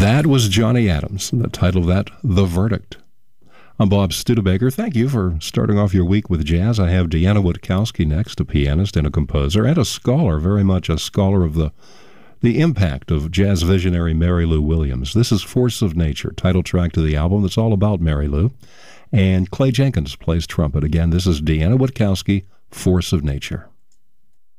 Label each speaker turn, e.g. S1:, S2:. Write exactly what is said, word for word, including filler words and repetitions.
S1: That was Johnny Adams. The title of that, The Verdict. I'm Bob Studebaker. Thank you for starting off your week with jazz. I have Deanna Witkowski next, a pianist and a composer and a scholar, very much a scholar of the the impact of jazz visionary Mary Lou Williams. This is Force of Nature, title track to the album that's all about Mary Lou. And Clay Jenkins plays trumpet. Again, this is Deanna Witkowski, Force of Nature.